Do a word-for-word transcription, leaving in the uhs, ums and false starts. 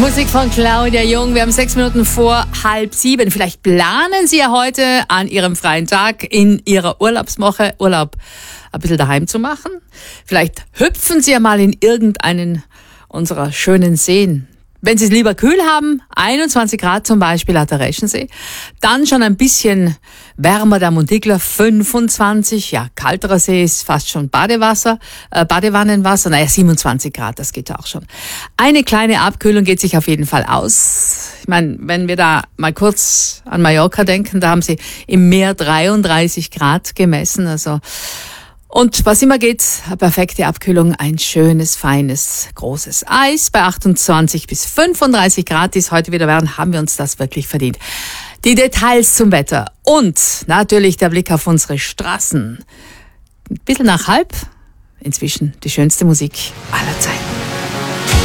Musik von Claudia Jung. Wir haben sechs Minuten vor halb sieben. Vielleicht planen Sie ja heute an Ihrem freien Tag in Ihrer Urlaubswoche Urlaub ein bisschen daheim zu machen. Vielleicht hüpfen Sie ja mal in irgendeinen unserer schönen Seen. Wenn Sie es lieber kühl haben, einundzwanzig Grad zum Beispiel hat der Reschensee, dann schon ein bisschen wärmer der Montigler, fünfundzwanzig, ja, kalterer See ist fast schon Badewasser, äh, Badewannenwasser, naja, siebenundzwanzig Grad, das geht auch schon. Eine kleine Abkühlung geht sich auf jeden Fall aus. Ich meine, wenn wir da mal kurz an Mallorca denken, da haben sie im Meer dreiunddreißig Grad gemessen, also und was immer geht, eine perfekte Abkühlung, ein schönes, feines, großes Eis bei achtundzwanzig bis fünfunddreißig Grad, die es heute wieder werden, haben wir uns das wirklich verdient. Die Details zum Wetter und natürlich der Blick auf unsere Straßen. Ein bisschen nach halb, inzwischen die schönste Musik aller Zeiten.